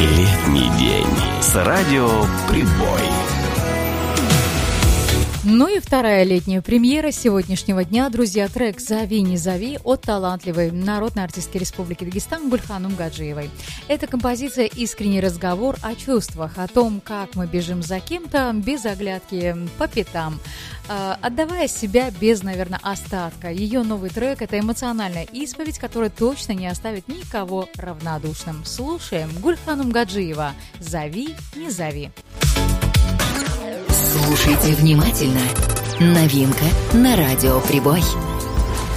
Летний день с радио «Прибой». Ну и вторая летняя премьера сегодняшнего дня, друзья, трек «Зови, не зови» от талантливой народной артистки Республики Дагестан Гульхан Умгаджиевой. Эта композиция – искренний разговор о чувствах, о том, как мы бежим за кем-то без оглядки по пятам, отдавая себя без, наверное, остатка. Ее новый трек – это эмоциональная исповедь, которая точно не оставит никого равнодушным. Слушаем Гульхан Умгаджиева «Зови, не зови». Слушайте внимательно. Новинка на радио «Прибой».